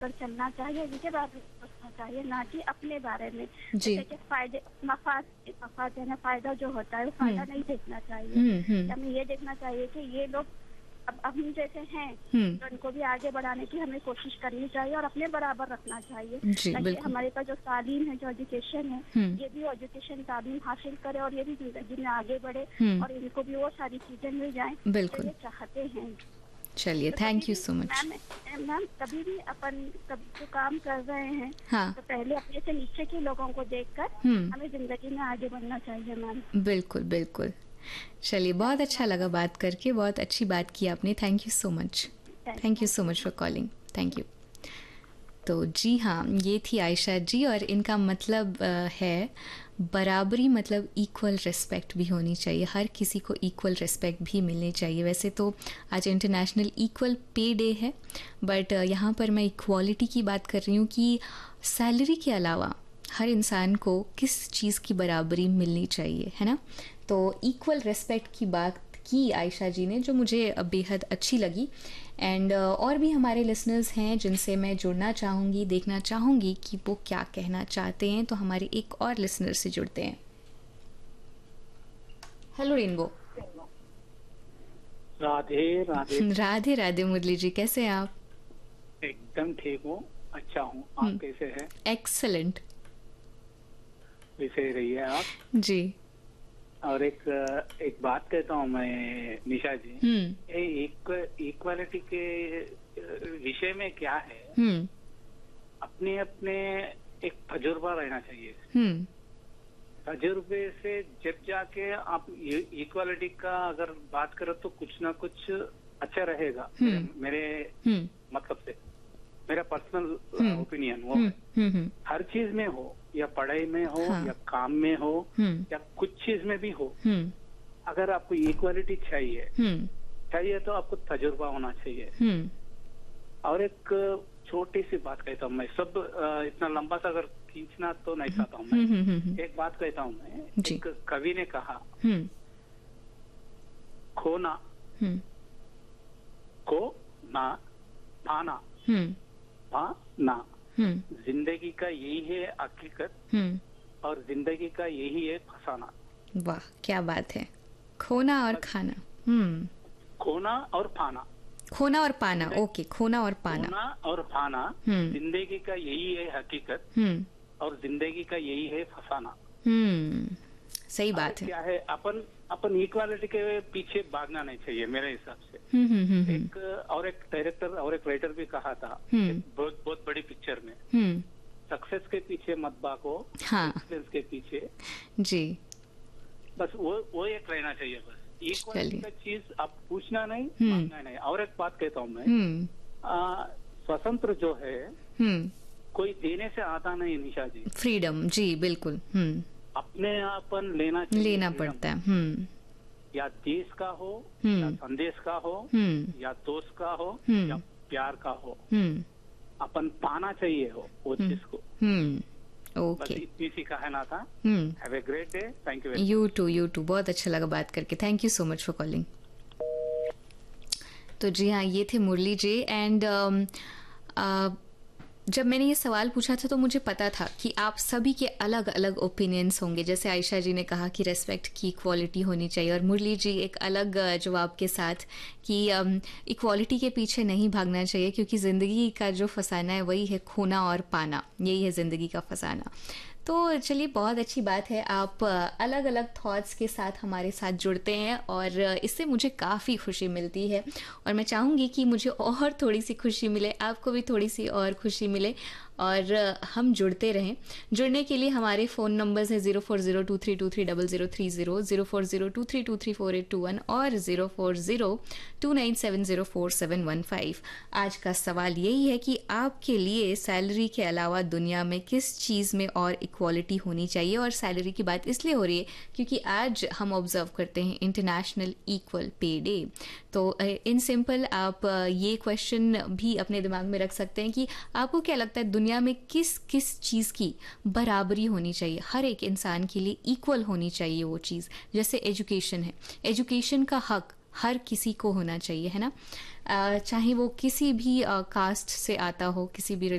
पर चलना चाहिए, इनके बारे में सोचना चाहिए, ना कि अपने बारे में। जी। जैसे कि फायदे मफाद मफाद है ना, फायदा जो होता है वो फायदा नहीं देखना चाहिए। हम्म। हमें ये देखना चाहिए कि ये लोग अब हम जैसे हैं तो इनको भी आगे बढ़ाने की हमें कोशिश करनी चाहिए और अपने बराबर रखना चाहिए, जी, ताकि बिल्कुल। हमारे पास जो तालीम है, जो एजुकेशन है, ये भी एजुकेशन तालीम हासिल करे और ये भी जिंदगी में आगे बढ़े और इनको भी वो सारी चीजें मिल जाएं जो बिल्कुल। ये चाहते हैं। चलिए, तो thank you so much. Ma'am कभी भी अपन जो काम कर रहे हैं हाँ। तो पहले अपने से नीचे के लोगों को देखकर हमें जिंदगी में आगे बढ़ना चाहिए मैम। बिल्कुल बिल्कुल। चलिए, बहुत अच्छा लगा बात करके, बहुत अच्छी बात की आपने। Thank you so much. Thank you so much for calling. Thank you. तो जी हाँ, ये थी आयशा जी और इनका मतलब है बराबरी, मतलब इक्वल रिस्पेक्ट भी होनी चाहिए, हर किसी को इक्वल रिस्पेक्ट भी मिलनी चाहिए। वैसे तो आज इंटरनेशनल इक्वल पे डे है, बट यहाँ पर मैं इक्वालिटी की बात कर रही हूँ कि सैलरी के अलावा हर इंसान को किस चीज़ की बराबरी मिलनी चाहिए, है ना। तो इक्वल रिस्पेक्ट की बात की आयशा जी ने, जो मुझे बेहद अच्छी लगी। एंड और भी हमारे लिसनर्स हैं जिनसे मैं जुड़ना चाहूँगी, देखना चाहूँगी कि वो क्या कहना चाहते हैं। तो हमारे एक और लिसनर से जुड़ते हैं। Hello rainbow. राधे राधे। राधे राधे मुरली जी, कैसे हैं आप? एकदम ठीक हूँ, अच्छा हूँ। आप कैसे हैं? एक्सेलेंट। वैसे ही रहिए आप जी। और एक बात कहता हूँ मैं निशा जी, इक्वालिटी के विषय में क्या है, अपने अपने एक तजुर्बा रहना चाहिए। तजुर्बे से जब जाके आप इक्वालिटी का अगर बात करो तो कुछ ना कुछ अच्छा रहेगा। मेरे मतलब से मेरा पर्सनल ओपिनियन वो है। हर चीज में हो, या पढ़ाई में हो, या काम में हो, या कुछ चीज में भी हो, अगर आपको इक्वालिटी चाहिए तो आपको तजुर्बा होना चाहिए। और एक छोटी सी बात कहता हूँ मैं, सब इतना लंबा सा अगर खींचना तो नहीं चाहता हूँ मैं। एक बात कहता हूँ मैं, एक कवि ने कहा, खोना को ना पाना पाना, जिंदगी का यही है हकीकत और जिंदगी का यही है फसाना। वाह, क्या बात है। खोना और खाना। खोना और पाना। खोना और पाना, ओके, खोना और पाना। खोना और पाना, जिंदगी का यही है हकीकत और जिंदगी का यही है फसाना। सही बात है। क्या है, अपन इक्वालिटी के पीछे भागना नहीं चाहिए मेरे हिसाब से। एक डायरेक्टर और एक राइटर भी कहा था बहुत बड़ी पिक्चर में, सक्सेस के पीछे मत भागो, एक्सीलेंस के पीछे। जी। बस वो एक रहना चाहिए। बस इक्वालिटी का चीज आप पूछना नहीं, मांगना नहीं। और एक बात कहता हूँ मैं, स्वतंत्र जो है कोई देने से आता नहीं निशा जी। फ्रीडम, जी बिल्कुल। अपने आपन लेना पड़ता है। या देश का हो, या संदेश का हो, या दोस्त का हो, या प्यार का हो, अपन पाना चाहिए हो वो चीज को। ओके, इतनी सी कहना था। Have a great day. Thank you. You to. बहुत अच्छा लगा बात करके। Thank you so much for calling. तो जी हाँ, ये थे मुरली जी। एंड जब मैंने ये सवाल पूछा था तो मुझे पता था कि आप सभी के अलग अलग ओपिनियंस होंगे। जैसे आयशा जी ने कहा कि रेस्पेक्ट की इक्वालिटी होनी चाहिए, और मुरली जी एक अलग जवाब के साथ कि इक्वालिटी के पीछे नहीं भागना चाहिए, क्योंकि ज़िंदगी का जो फसाना है वही है खोना और पाना, यही है ज़िंदगी का फसाना। तो चलिए, बहुत अच्छी बात है, आप अलग अलग थॉट्स के साथ हमारे साथ जुड़ते हैं और इससे मुझे काफ़ी खुशी मिलती है। और मैं चाहूँगी कि मुझे और थोड़ी सी खुशी मिले, आपको भी थोड़ी सी और खुशी मिले, और हम जुड़ते रहें। जुड़ने के लिए हमारे फ़ोन नंबर्स हैं 0402323030, 0402323481 और 040297047115। आज का सवाल यही है कि आपके लिए सैलरी के अलावा दुनिया में किस चीज़ में और इक्वालिटी होनी चाहिए। और सैलरी की बात इसलिए हो रही है क्योंकि आज हम ऑब्जर्व करते हैं इंटरनेशनल इक्वल पे डे। तो इन सिंपल आप ये क्वेश्चन भी अपने दिमाग में रख सकते हैं कि आपको क्या लगता है दुनिया में किस किस चीज़ की बराबरी होनी चाहिए, हर एक इंसान के लिए इक्वल होनी चाहिए वो चीज़। जैसे एजुकेशन है, एजुकेशन का हक हर किसी को होना चाहिए, है ना। चाहे वो किसी भी कास्ट से आता हो, किसी भी